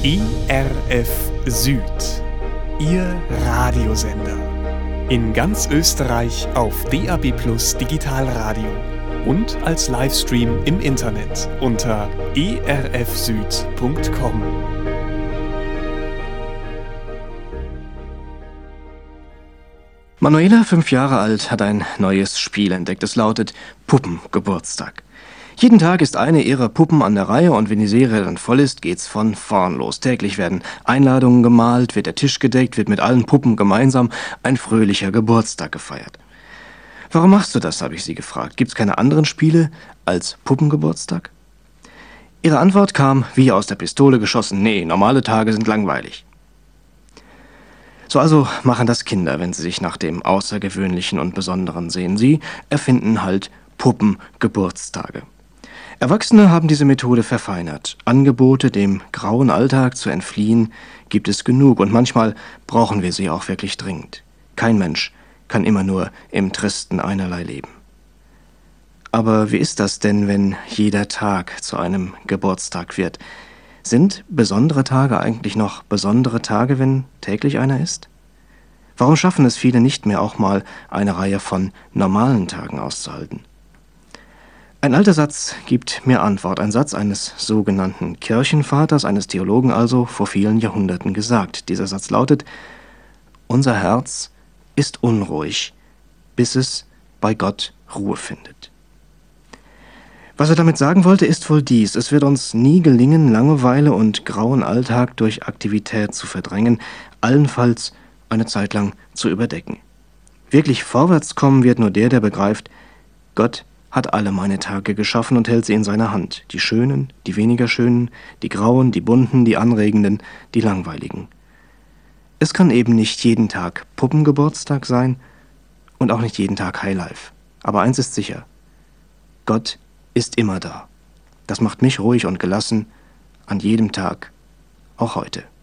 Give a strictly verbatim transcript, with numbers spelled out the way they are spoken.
E R F Süd, Ihr Radiosender. In ganz Österreich auf D A B Plus Digitalradio und als Livestream im Internet unter e r f süd punkt com. Manuela, fünf Jahre alt, hat ein neues Spiel entdeckt. Es lautet Puppengeburtstag. Jeden Tag ist eine ihrer Puppen an der Reihe und wenn die Serie dann voll ist, geht's von vorn los. Täglich werden Einladungen gemalt, wird der Tisch gedeckt, wird mit allen Puppen gemeinsam ein fröhlicher Geburtstag gefeiert. Warum machst du das, habe ich sie gefragt. Gibt's keine anderen Spiele als Puppengeburtstag? Ihre Antwort kam wie aus der Pistole geschossen. Nee, normale Tage sind langweilig. So also machen das Kinder, wenn sie sich nach dem Außergewöhnlichen und Besonderen sehen. Sie erfinden halt Puppengeburtstage. Erwachsene haben diese Methode verfeinert. Angebote, dem grauen Alltag zu entfliehen, gibt es genug und manchmal brauchen wir sie auch wirklich dringend. Kein Mensch kann immer nur im tristen Einerlei leben. Aber wie ist das denn, wenn jeder Tag zu einem Geburtstag wird? Sind besondere Tage eigentlich noch besondere Tage, wenn täglich einer ist? Warum schaffen es viele nicht mehr, auch mal eine Reihe von normalen Tagen auszuhalten? Ein alter Satz gibt mir Antwort, ein Satz eines sogenannten Kirchenvaters, eines Theologen also, vor vielen Jahrhunderten gesagt. Dieser Satz lautet: Unser Herz ist unruhig, bis es bei Gott Ruhe findet. Was er damit sagen wollte, ist wohl dies: Es wird uns nie gelingen, Langeweile und grauen Alltag durch Aktivität zu verdrängen, allenfalls eine Zeit lang zu überdecken. Wirklich vorwärts kommen wird nur der, der begreift, Gott hat alle meine Tage geschaffen und hält sie in seiner Hand. Die schönen, die weniger schönen, die grauen, die bunten, die anregenden, die langweiligen. Es kann eben nicht jeden Tag Puppengeburtstag sein und auch nicht jeden Tag Highlife. Aber eins ist sicher: Gott ist immer da. Das macht mich ruhig und gelassen, an jedem Tag, auch heute.